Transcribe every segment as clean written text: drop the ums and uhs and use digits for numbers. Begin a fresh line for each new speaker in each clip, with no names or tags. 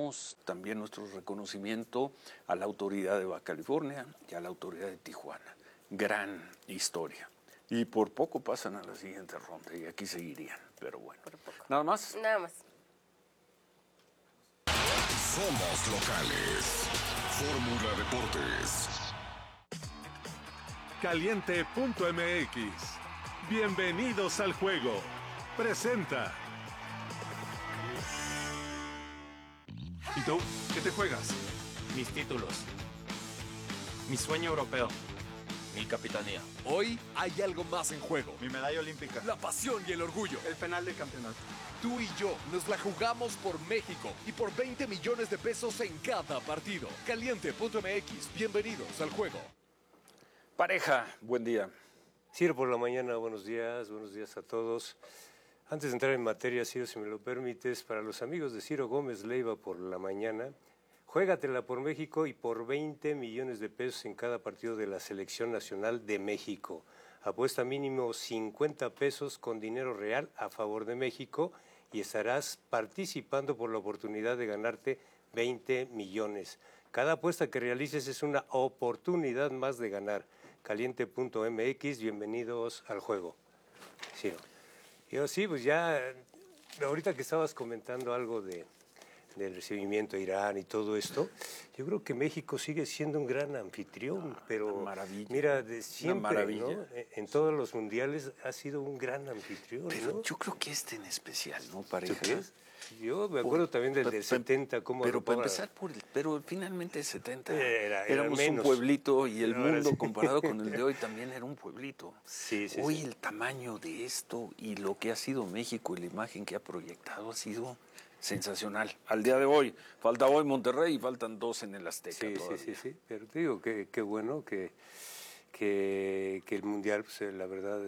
damos también nuestro reconocimiento a la autoridad de Baja California y a la autoridad de Tijuana. Gran historia. Y por poco pasan a la siguiente ronda y aquí seguirían, pero bueno. ¿Nada más?
Nada más.
Somos locales. Fórmula Deportes.
Caliente.mx. Bienvenidos al juego. Presenta. ¿Y tú? ¿Qué te juegas?
Mis títulos. Mi sueño europeo. Mi capitanía.
Hoy hay algo más en juego.
Mi medalla olímpica.
La pasión y el orgullo.
El penal de campeonato.
Tú y yo nos la jugamos por México y por 20 millones de pesos en cada partido. Caliente.mx. Bienvenidos al juego.
Pareja, buen día.
Ciro por la mañana, buenos días a todos. Antes de entrar en materia, Ciro, si me lo permites, para los amigos de Ciro Gómez Leiva por la mañana, juégatela por México y por 20 millones de pesos en cada partido de la Selección Nacional de México. Apuesta mínimo 50 pesos con dinero real a favor de México y estarás participando por la oportunidad de ganarte 20 millones. Cada apuesta que realices es una oportunidad más de ganar. Caliente.mx, bienvenidos al juego. Ciro. Yo sí, pues ya, ahorita que estabas comentando algo del recibimiento a Irán y todo esto, yo creo que México sigue siendo un gran anfitrión, pero mira, de siempre, ¿no? En todos los mundiales ha sido un gran anfitrión,
Pero
¿no?
yo creo que este en especial, ¿no, pareja?
¿Tú crees? Yo me acuerdo también del 70, cómo...
Pero para empezar pero finalmente el 70
era
éramos
menos.
un pueblito y el
Ahora
mundo
sí.
comparado con el de hoy también era un pueblito.
Sí,
Hoy
sí.
el tamaño de esto y lo que ha sido México y la imagen que ha proyectado ha sido sensacional. Al día de hoy, falta hoy Monterrey y faltan 2 en el Azteca.
Sí, pero te digo que bueno que el Mundial, pues, la verdad,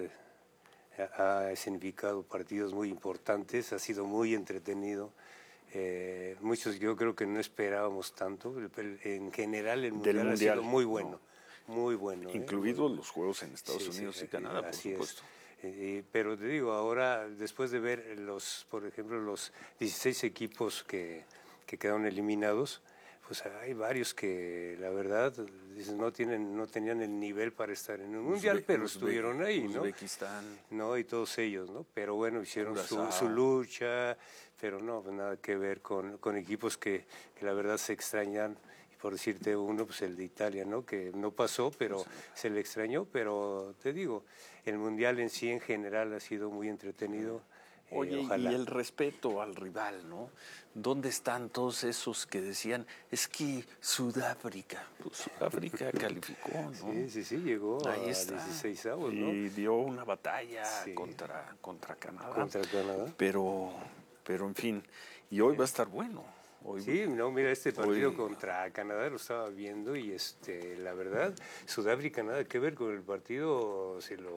ha significado partidos muy importantes, ha sido muy entretenido. Muchos yo creo que no esperábamos tanto. En general el Mundial ha sido muy bueno, no. Muy bueno.
Incluidos los juegos en Estados Unidos y Canadá, por supuesto.
Pero te digo, ahora, después de ver por ejemplo, los 16 equipos que quedaron eliminados, pues hay varios que, la verdad, no tenían el nivel para estar en un mundial, pero estuvieron ahí, ¿no?
Uzbekistán.
No, y todos ellos, ¿no? Pero bueno, hicieron su lucha, pero no, pues nada que ver con equipos que la verdad se extrañan. Por decirte uno, pues el de Italia, ¿no? Que no pasó, pero se le extrañó, pero te digo, el Mundial en sí, en general, ha sido muy entretenido.
Oye,
ojalá.
Y el respeto al rival, ¿no? ¿Dónde están todos esos que decían, es que Sudáfrica? Pues Sudáfrica calificó, ¿no?
Sí, llegó
Ahí
a
está.
16avos, ¿no?
Y dio una batalla contra Canadá.
Contra Canadá.
Pero en fin, y hoy va a estar bueno.
Sí, no, mira, este partido contra Canadá lo estaba viendo y la verdad, Sudáfrica nada que ver con el partido,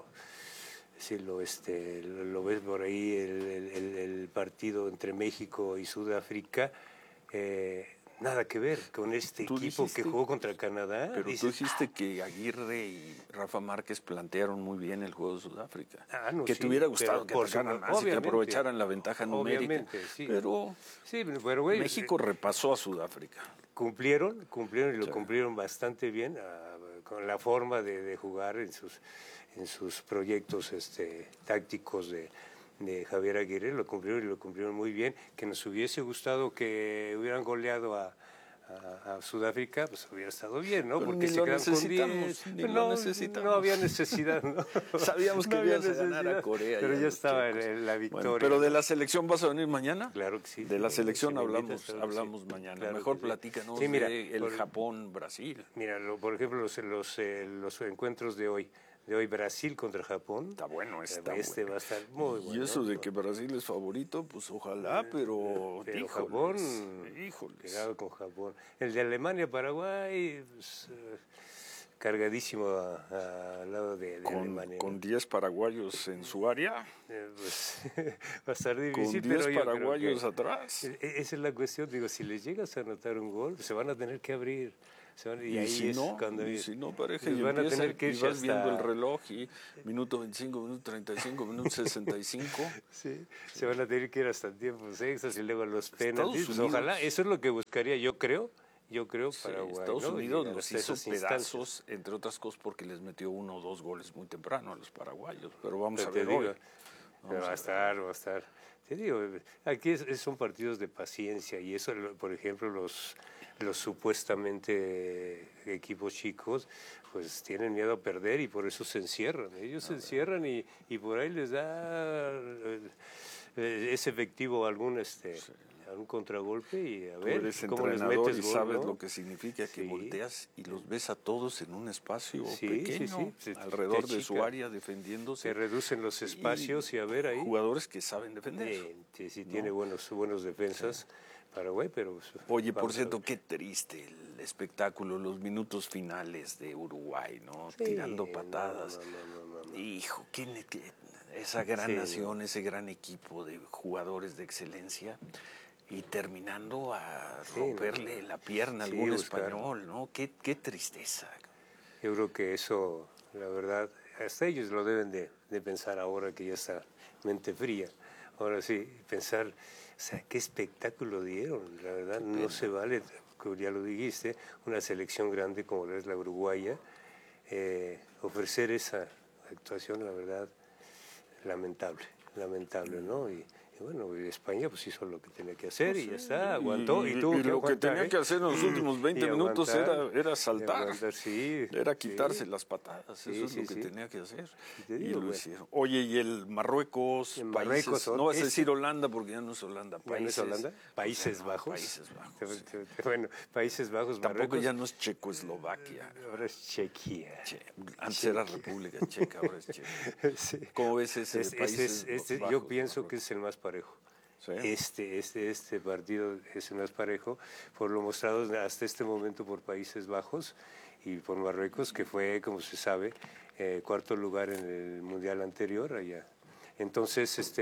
si lo ves por ahí, el partido entre México y Sudáfrica, nada que ver con este equipo que jugó contra Canadá.
Pero tú dijiste que Aguirre y Rafa Márquez plantearon muy bien el juego de Sudáfrica. Que te hubiera gustado que atacaran más y que aprovecharan la ventaja numérica.
Sí.
Pero
güey,
México repasó a Sudáfrica.
Cumplieron y lo cumplieron bastante bien con la forma de jugar en sus proyectos tácticos de Javier Aguirre. Lo cumplieron muy bien. Que nos hubiese gustado que hubieran goleado a Sudáfrica, pues hubiera estado bien, ¿no?
Pero
porque se quedaron con 10. No había necesidad, ¿no?
Sabíamos que ibas a ganar a Corea.
Pero ya estaba la victoria.
Bueno, pero de la selección, ¿vas a venir mañana?
Claro que sí.
De la selección
hablamos
mañana.
Claro
Mejor platícanos el Japón-Brasil.
Mira, por ejemplo, los encuentros de hoy. Brasil contra Japón.
Está bueno,
va a estar muy bueno.
Y eso de que Brasil es favorito, pues ojalá, pero
Japón, híjoles. Cuidado con Japón. El de Alemania-Paraguay, pues, cargadísimo al lado de Alemania.
Con 10 paraguayos en su área,
Pues, va a estar
con
difícil,
10
pero yo creo
paraguayos
que
atrás.
esa es la cuestión. Digo, si les llegas a anotar un gol, se van a tener que abrir. Y
Y
ahí
si
es
no,
cuando
y si no, pareja,
les
y
van a
empieza,
tener que
y
irse
vas viendo el
hasta-
reloj y minuto 25, minuto 35, minuto 65.
Sí, se van a tener que ir hasta tiempos extras y luego los penaltis. Pues,
Unidos-
ojalá, eso es lo que buscaría, yo creo Paraguay.
Estados
¿no?
Unidos
Llegar
los
hasta
hizo
esas instancias.
pedazos, entre otras cosas porque les metió 1 o 2 goles muy temprano a los paraguayos. Pero vamos
Pero
a
te
ver
digo,
hoy.
pero va a estar. Te digo, aquí son partidos de paciencia y eso, por ejemplo, los supuestamente equipos chicos, pues tienen miedo a perder y por eso se encierran. Ellos se encierran y por ahí les da es efectivo algún contragolpe y a
Tú
ver
eres
cómo les
entrenador
metes
y
gol,
sabes
¿no?
lo que significa que
Sí.
volteas y los ves a todos en un espacio
Sí,
pequeño,
sí.
alrededor
Te
de su
achica.
área defendiéndose.
Se reducen los espacios y a ver ahí.
Jugadores que saben defender.
Sí, tiene buenos defensas Paraguay, pero...
Oye, por
vamos a
cierto,
ver.
qué triste el espectáculo, los minutos finales de Uruguay, ¿no?
Sí,
Tirando
no,
patadas.
no.
Hijo, esa gran
Sí,
nación, ese gran equipo de jugadores de excelencia y terminando a romperle la pierna a
Sí,
algún
buscar.
español, ¿no? Qué tristeza.
Yo creo que eso, la verdad, hasta ellos lo deben de pensar ahora que ya está mente fría. Ahora sí, pensar, o sea, qué espectáculo dieron, la verdad, no se vale, como ya lo dijiste, una selección grande como es la uruguaya, ofrecer esa actuación, la verdad, lamentable, ¿no? Y bueno, España pues hizo lo que tenía que hacer y ya está, aguantó y tuvo
y
que
lo que
aguantar,
tenía que hacer en los últimos 20
y
minutos
aguantar,
era saltar.
aguantar, sí,
Era quitarse
sí.
las patadas,
Sí,
eso es
sí,
lo que
sí.
tenía que hacer.
te
Y
digo,
lo
bueno.
hicieron. Oye, y el Marruecos,
En
países,
Marruecos,
no vas a
este-
decir Holanda porque ya no es Holanda,
¿Ya no es
países.
Holanda? Países
no,
Bajos.
Países Bajos. sí.
Bueno, Países Bajos,
Tampoco
Marruecos.
ya no es Checoslovaquia.
Ahora es Chequia.
Antes era República Checa, ahora es Checa.
Sí.
¿Cómo ves ese de Países Bajos?
Yo pienso que es el más parejo.
Sí.
Este partido es el más parejo, por lo mostrado hasta este momento por Países Bajos y por Marruecos, que fue, como se sabe, cuarto lugar en el Mundial anterior allá. Entonces,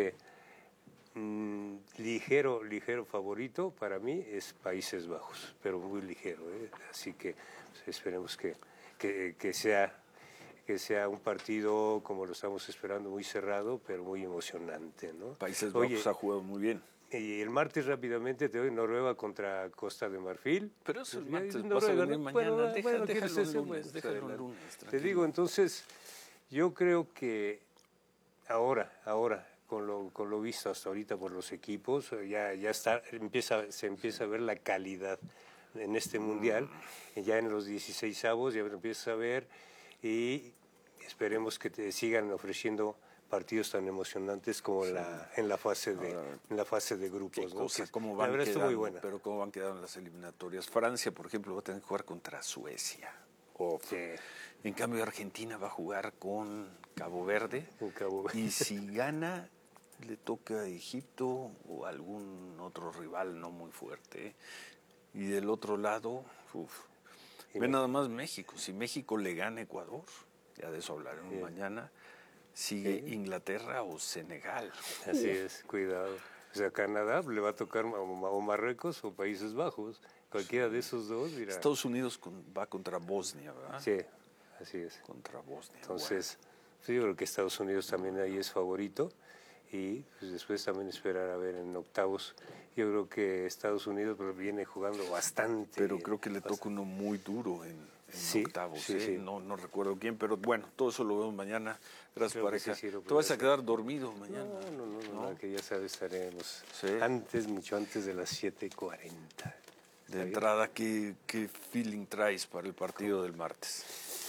ligero favorito para mí es Países Bajos, pero muy ligero, ¿eh? Así que pues, esperemos que sea un partido como lo estamos esperando, muy cerrado, pero muy emocionante, ¿no?
Países
Oye,
Bajos ha jugado muy bien.
y el martes rápidamente te doy Noruega contra Costa de Marfil.
Pero eso es
Ya,
martes, vas a
Noruega,
venir
¿no?
mañana.
Bueno,
Déjalo
¿quieres
el
ese?
lunes,
Bueno,
déjalo el
adelante.
lunes,
Te
tranquilo.
digo, entonces, yo creo que ahora, con lo visto hasta ahorita por los equipos, ya se empieza a ver la calidad en este mundial, ya en los 16avos, ya lo empiezas a ver y esperemos que te sigan ofreciendo partidos tan emocionantes como en la fase de grupos.
Qué
¿no?
cosa,
Que
cómo
la
van
verdad estuvo
quedando,
muy buena.
pero cómo van quedando las eliminatorias. Francia, por ejemplo, va a tener que jugar contra Suecia.
Sí.
En cambio, Argentina va a jugar con Cabo Verde.
Con Cabo Verde.
Y si gana, le toca a Egipto o algún otro rival no muy fuerte. Y del otro lado, ve nada más México. Si México le gana a Ecuador, ya de eso hablaremos mañana, sigue Inglaterra o Senegal.
Así es, cuidado. O sea, Canadá le va a tocar o Marruecos o Países Bajos. Cualquiera de esos dos, mira.
Estados Unidos va contra Bosnia, ¿verdad?
Sí, así es.
Contra Bosnia.
Entonces, sí, yo creo que Estados Unidos también ahí es favorito. Y pues, después también esperar a ver en octavos. Yo creo que Estados Unidos viene jugando bastante.
Pero creo que le toca uno muy duro en
Sí,
octavos.
sí, sí.
No recuerdo quién, pero bueno, todo eso lo vemos mañana. Gracias,
Creo que
pareja.
sí, Ciro,
¿Te vas a
pues,
quedar dormido mañana?
No, que ya sabes, estaremos
Sí.
mucho antes de las 7:40.
De entrada, ¿qué feeling traes para el partido del martes?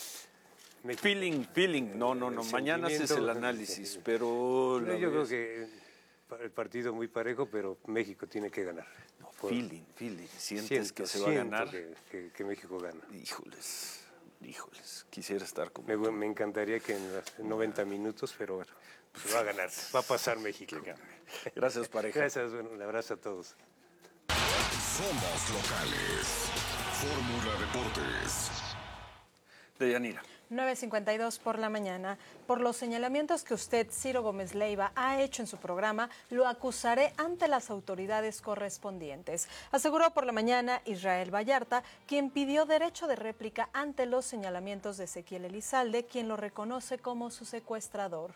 Feeling. No. Mañana haces el
sentimiento.
análisis, pero... la
Yo creo
vez-
que el partido muy parejo, pero México tiene que ganar.
Feeling. ¿Sientes que se va a
Siento
ganar?
que México gana.
Híjoles. Quisiera estar como
Me encantaría que en los 90 minutos, pero bueno, pues va a ganar. Va a pasar México.
Gracias, pareja.
Gracias, bueno, un abrazo a todos.
Somos locales. Fórmula Deportes.
Deyanira.
9:52 por la mañana. Por los señalamientos que usted, Ciro Gómez Leiva, ha hecho en su programa, lo acusaré ante las autoridades correspondientes, aseguró por la mañana Israel Vallarta, quien pidió derecho de réplica ante los señalamientos de Ezequiel Elizalde, quien lo reconoce como su secuestrador.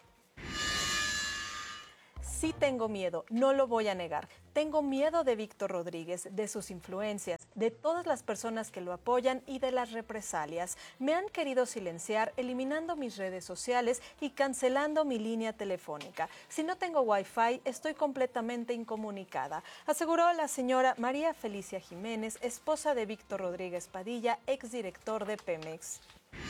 Sí tengo miedo, no lo voy a negar. Tengo miedo de Víctor Rodríguez, de sus influencias, de todas las personas que lo apoyan y de las represalias. Me han querido silenciar, eliminando mis redes sociales y cancelando mi línea telefónica. Si no tengo Wi-Fi, estoy completamente incomunicada, aseguró la señora María Felicia Jiménez, esposa de Víctor Rodríguez Padilla, exdirector de Pemex.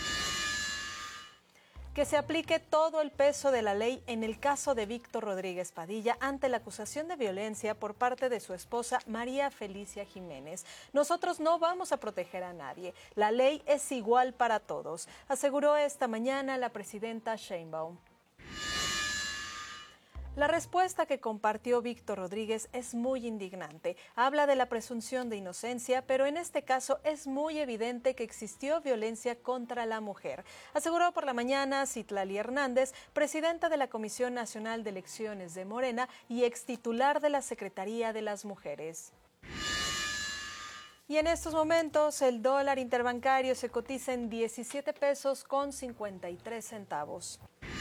Que se aplique todo el peso de la ley en el caso de Víctor Rodríguez Padilla ante la acusación de violencia por parte de su esposa María Felicia Jiménez. Nosotros no vamos a proteger a nadie. La ley es igual para todos, aseguró esta mañana la presidenta Sheinbaum. La respuesta que compartió Víctor Rodríguez es muy indignante. Habla de la presunción de inocencia, pero en este caso es muy evidente que existió violencia contra la mujer, aseguró por la mañana Citlali Hernández, presidenta de la Comisión Nacional de Elecciones de Morena y extitular de la Secretaría de las Mujeres. Y en estos momentos el dólar interbancario se cotiza en 17 pesos con 53 centavos.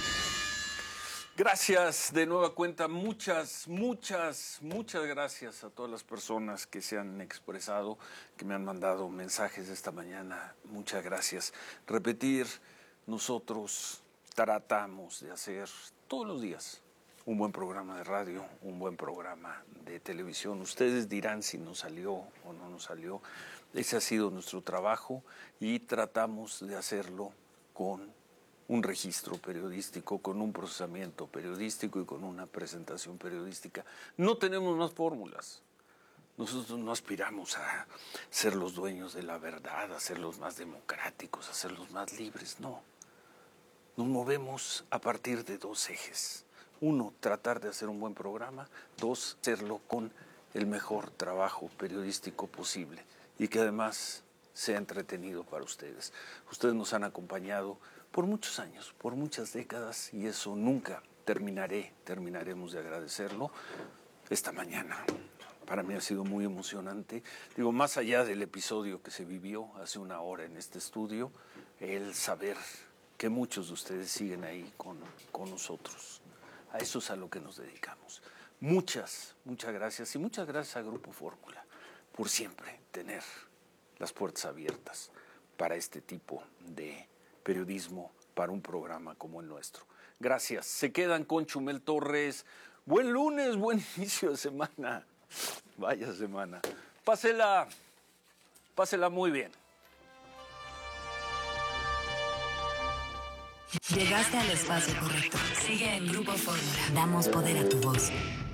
Gracias de nueva cuenta, muchas gracias a todas las personas que se han expresado, que me han mandado mensajes esta mañana, muchas gracias. Repetir, nosotros tratamos de hacer todos los días un buen programa de radio, un buen programa de televisión. Ustedes dirán si nos salió o no nos salió, ese ha sido nuestro trabajo y tratamos de hacerlo con un registro periodístico, con un procesamiento periodístico y con una presentación periodística. No tenemos más fórmulas. Nosotros no aspiramos a ser los dueños de la verdad, a ser los más democráticos, a ser los más libres, no. Nos movemos a partir de dos ejes. Uno, tratar de hacer un buen programa. Dos, hacerlo con el mejor trabajo periodístico posible y que además sea entretenido para ustedes. Ustedes nos han acompañado por muchos años, por muchas décadas, y eso nunca terminaremos de agradecerlo. Esta mañana para mí ha sido muy emocionante. Digo, más allá del episodio que se vivió hace una hora en este estudio, el saber que muchos de ustedes siguen ahí con nosotros. A eso es a lo que nos dedicamos. Muchas gracias y muchas gracias a Grupo Fórmula por siempre tener las puertas abiertas para este tipo de periodismo, para un programa como el nuestro. Gracias. Se quedan con Chumel Torres. Buen lunes, buen inicio de semana. Vaya semana. Pásela muy bien.
Llegaste al espacio correcto. Sigue en Grupo Fórmula. Damos poder a tu voz.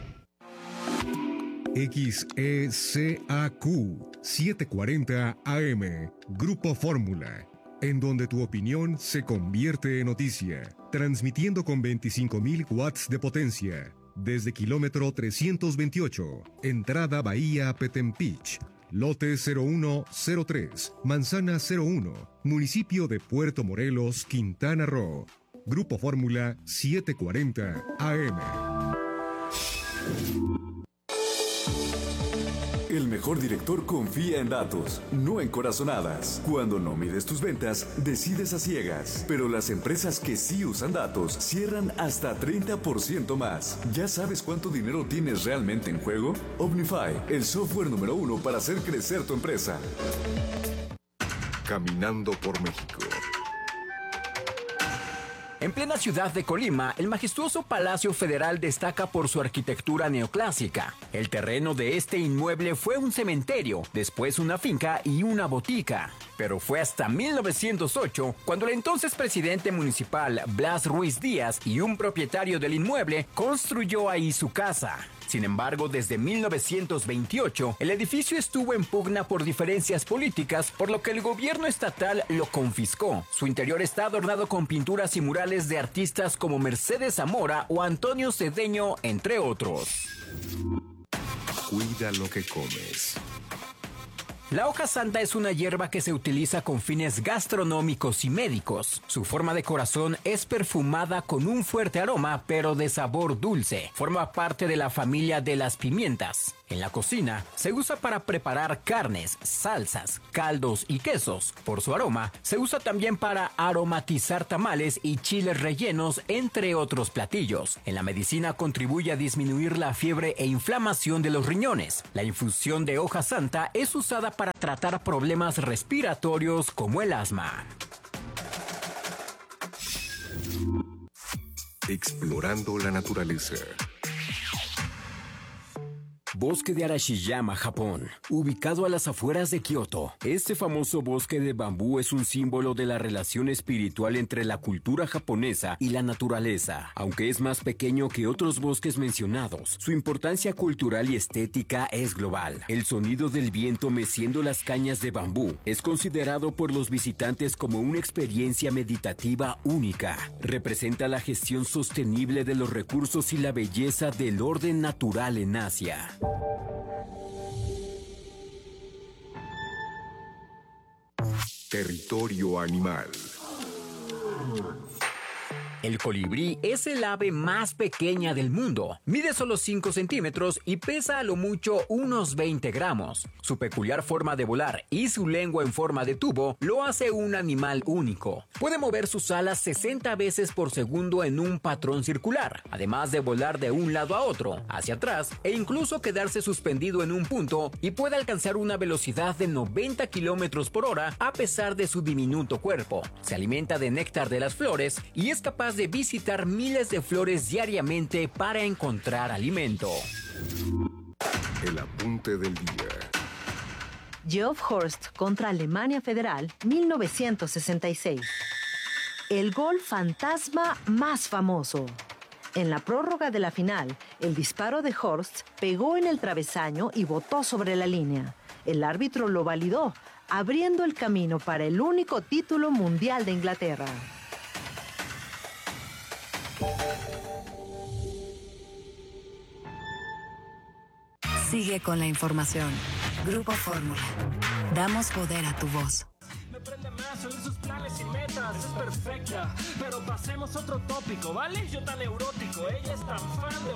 XECAQ 740 AM. Grupo Fórmula. En donde tu opinión se convierte en noticia. Transmitiendo con 25.000 watts de potencia. Desde kilómetro 328. Entrada Bahía Petempich. Lote 0103. Manzana 01. Municipio de Puerto Morelos, Quintana Roo. Grupo Fórmula 740 AM.
El mejor director confía en datos, no en corazonadas. Cuando no mides tus ventas, decides a ciegas. Pero las empresas que sí usan datos cierran hasta 30% más. ¿Ya sabes cuánto dinero tienes realmente en juego? Omnify, el software número 1 para hacer crecer tu empresa.
Caminando por México.
En plena ciudad de Colima, el majestuoso Palacio Federal destaca por su arquitectura neoclásica. El terreno de este inmueble fue un cementerio, después una finca y una botica. Pero fue hasta 1908 cuando el entonces presidente municipal Blas Ruiz Díaz y un propietario del inmueble construyó ahí su casa. Sin embargo, desde 1928, el edificio estuvo en pugna por diferencias políticas, por lo que el gobierno estatal lo confiscó. Su interior está adornado con pinturas y murales de artistas como Mercedes Zamora o Antonio Cedeño, entre otros.
Cuida lo que comes.
La hoja santa es una hierba que se utiliza con fines gastronómicos y médicos. Su forma de corazón es perfumada con un fuerte aroma, pero de sabor dulce. Forma parte de la familia de las pimientas. En la cocina se usa para preparar carnes, salsas, caldos y quesos. Por su aroma, se usa también para aromatizar tamales y chiles rellenos, entre otros platillos. En la medicina contribuye a disminuir la fiebre e inflamación de los riñones. La infusión de hoja santa es usada para tratar problemas respiratorios como el asma.
Explorando la naturaleza.
Bosque de Arashiyama, Japón, ubicado a las afueras de Kioto. Este famoso bosque de bambú es un símbolo de la relación espiritual entre la cultura japonesa y la naturaleza. Aunque es más pequeño que otros bosques mencionados, su importancia cultural y estética es global. El sonido del viento meciendo las cañas de bambú es considerado por los visitantes como una experiencia meditativa única. Representa la gestión sostenible de los recursos y la belleza del orden natural en Asia.
Territorio animal.
El colibrí es el ave más pequeña del mundo. Mide solo 5 centímetros y pesa a lo mucho unos 20 gramos. Su peculiar forma de volar y su lengua en forma de tubo lo hace un animal único. Puede mover sus alas 60 veces por segundo en un patrón circular, además de volar de un lado a otro, hacia atrás e incluso quedarse suspendido en un punto, y puede alcanzar una velocidad de 90 kilómetros por hora a pesar de su diminuto cuerpo. Se alimenta de néctar de las flores y es capaz de visitar miles de flores diariamente para encontrar alimento.
El apunte del día.
Geoff Horst contra Alemania Federal, 1966. El gol fantasma más famoso. En la prórroga de la final, el disparo de Horst pegó en el travesaño y botó sobre la línea. El árbitro lo validó, abriendo el camino para el único título mundial de Inglaterra.
Sigue con la información. Grupo Fórmula. Damos poder a tu voz.
Me prende más, son sus planes y metas, es perfecta. Pero pasemos a otro tópico, ¿vale? Yo tan neurótico, ella es tan fan de